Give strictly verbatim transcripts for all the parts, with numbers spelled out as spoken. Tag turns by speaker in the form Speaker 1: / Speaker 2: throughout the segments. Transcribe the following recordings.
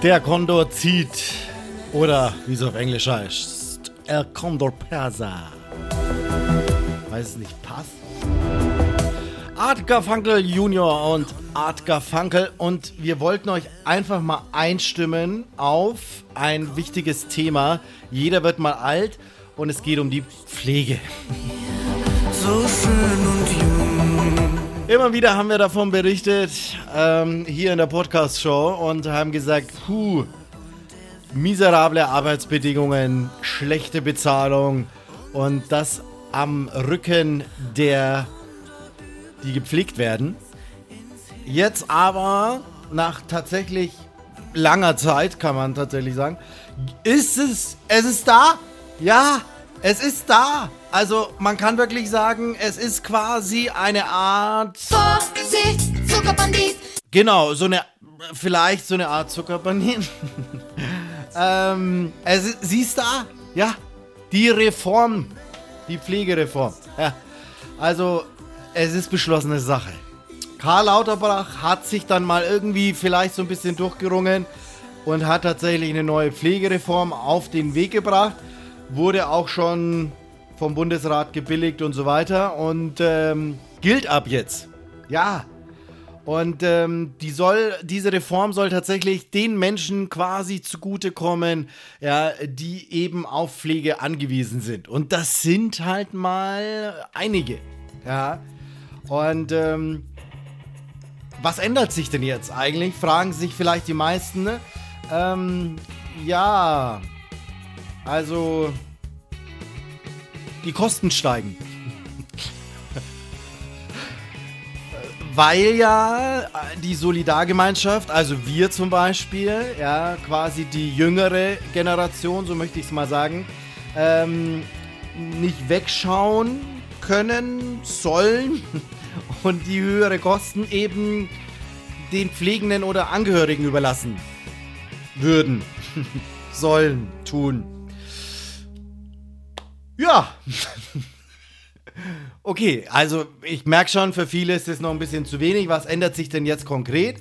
Speaker 1: Der Kondor zieht, oder wie es auf Englisch heißt, El Condor Persa. Weiß es nicht, passt? Art Garfunkel Junior und Art Garfunkel, und wir wollten euch einfach mal einstimmen auf ein wichtiges Thema. Jeder wird mal alt und es geht um die Pflege.
Speaker 2: So schön und jung.
Speaker 1: Immer wieder haben wir davon berichtet, ähm, hier in der Podcast-Show, und haben gesagt, puh, miserable Arbeitsbedingungen, schlechte Bezahlung, und das am Rücken der, die gepflegt werden. Jetzt aber, nach tatsächlich langer Zeit, kann man tatsächlich sagen, ist es, es ist da, ja, es ist da. Also man kann wirklich sagen, es ist quasi eine Art...
Speaker 3: Vorsicht, Zuckerbandit!
Speaker 1: Genau, so eine, vielleicht so eine Art Zuckerbandit. ähm, es ist, sie ist da, ja, die Reform, die Pflegereform. Ja. Also, es ist beschlossene Sache. Karl Lauterbach hat sich dann mal irgendwie vielleicht so ein bisschen durchgerungen und hat tatsächlich eine neue Pflegereform auf den Weg gebracht. Wurde auch schon vom Bundesrat gebilligt und so weiter und ähm, gilt ab jetzt. Ja. Und ähm, die soll, diese Reform soll tatsächlich den Menschen quasi zugutekommen, ja, die eben auf Pflege angewiesen sind. Und das sind halt mal einige. Ja. Und ähm, was ändert sich denn jetzt eigentlich? Fragen sich vielleicht die meisten. Ne? Ähm, ja, also die Kosten steigen. Weil ja die Solidargemeinschaft, also wir zum Beispiel, ja, quasi die jüngere Generation, so möchte ich es mal sagen, ähm, nicht wegschauen können, sollen und die höhere Kosten eben den Pflegenden oder Angehörigen überlassen würden, sollen, tun. Ja. Okay, also ich merke schon, für viele ist das noch ein bisschen zu wenig. Was ändert sich denn jetzt konkret?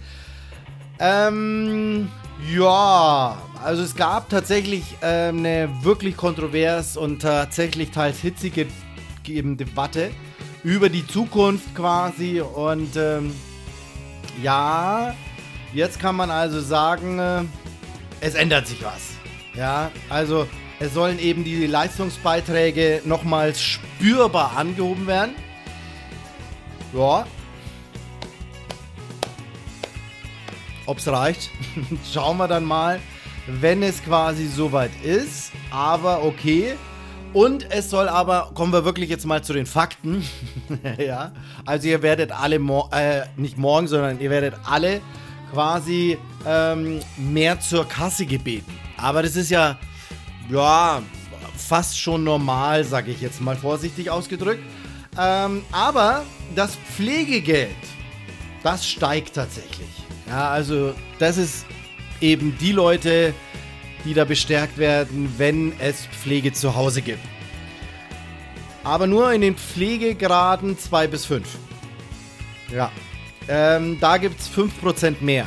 Speaker 1: Ähm, ja, also es gab tatsächlich ähm, eine wirklich kontrovers und tatsächlich teils hitzige Debatte über die Zukunft quasi. Und ähm, ja, jetzt kann man also sagen, äh, es ändert sich was. Ja, also es sollen eben die Leistungsbeiträge nochmals spürbar angehoben werden. Ja. Ob's reicht, schauen wir dann mal, wenn es quasi soweit ist. Aber okay. Und es soll aber, kommen wir wirklich jetzt mal zu den Fakten. Ja. Also ihr werdet alle, mo- äh, nicht morgen, sondern ihr werdet alle quasi ähm, mehr zur Kasse gebeten. Aber das ist ja... Ja, fast schon normal, sage ich jetzt mal vorsichtig ausgedrückt. Ähm, aber das Pflegegeld, das steigt tatsächlich. Ja, also das ist eben die Leute, die da bestärkt werden, wenn es Pflege zu Hause gibt. Aber nur in den Pflegegraden zwei bis fünf. Ja, ähm, da gibt es fünf Prozent mehr.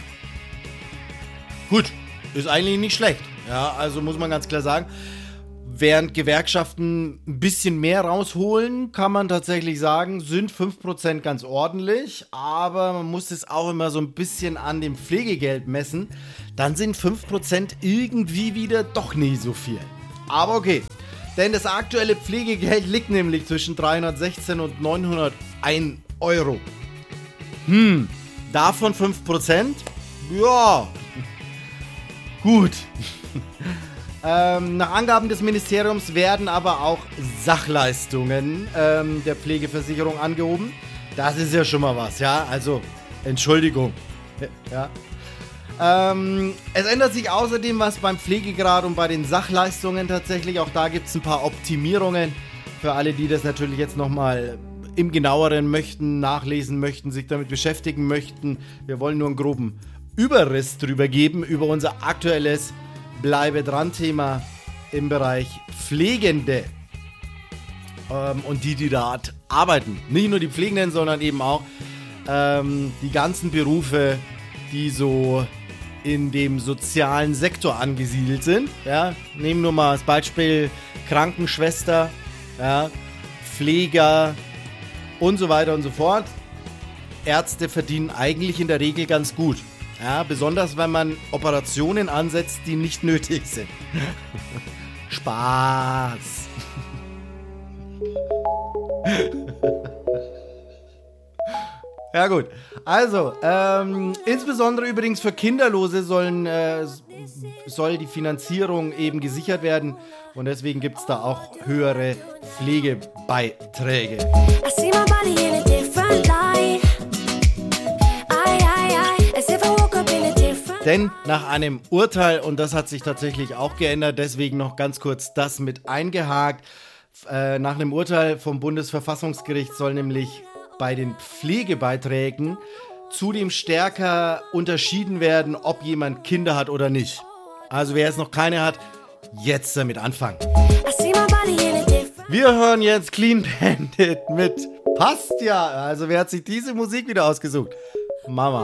Speaker 1: Gut, ist eigentlich nicht schlecht. Ja, also muss man ganz klar sagen, während Gewerkschaften ein bisschen mehr rausholen, kann man tatsächlich sagen, sind fünf Prozent ganz ordentlich, aber man muss es auch immer so ein bisschen an dem Pflegegeld messen, dann sind fünf Prozent irgendwie wieder doch nie so viel. Aber okay, denn das aktuelle Pflegegeld liegt nämlich zwischen dreihundertsechzehn und neunhunderteins Euro. Hm, davon fünf Prozent? Ja, gut. Ähm, nach Angaben des Ministeriums werden aber auch Sachleistungen ähm, der Pflegeversicherung angehoben. Das ist ja schon mal was, ja, also Entschuldigung. Ja. Ähm, es ändert sich außerdem was beim Pflegegrad und bei den Sachleistungen tatsächlich. Auch da gibt es ein paar Optimierungen für alle, die das natürlich jetzt nochmal im Genaueren möchten, nachlesen möchten, sich damit beschäftigen möchten. Wir wollen nur einen groben Überriss drüber geben, über unser aktuelles Bleibe dran Thema im Bereich Pflegende ähm, und die, die da arbeiten. Nicht nur die Pflegenden, sondern eben auch ähm, die ganzen Berufe, die so in dem sozialen Sektor angesiedelt sind. Ja, nehmen nur mal das Beispiel Krankenschwester, ja, Pfleger und so weiter und so fort. Ärzte verdienen eigentlich in der Regel ganz gut. Ja, besonders wenn man Operationen ansetzt, die nicht nötig sind. Spaß. Ja gut, also ähm, insbesondere übrigens für Kinderlose sollen, äh, soll die Finanzierung eben gesichert werden und deswegen gibt es da auch höhere Pflegebeiträge.
Speaker 4: I see my body in a different light. I, I, I, as if I woke up in a different.
Speaker 1: Denn nach einem Urteil, und das hat sich tatsächlich auch geändert, deswegen noch ganz kurz das mit eingehakt, äh, nach einem Urteil vom Bundesverfassungsgericht soll nämlich bei den Pflegebeiträgen zudem stärker unterschieden werden, ob jemand Kinder hat oder nicht. Also wer jetzt noch keine hat, jetzt damit anfangen.
Speaker 4: I see my body in a different.
Speaker 1: Wir hören jetzt Clean Bandit mit Passt ja. Also wer hat sich diese Musik wieder ausgesucht? Mama.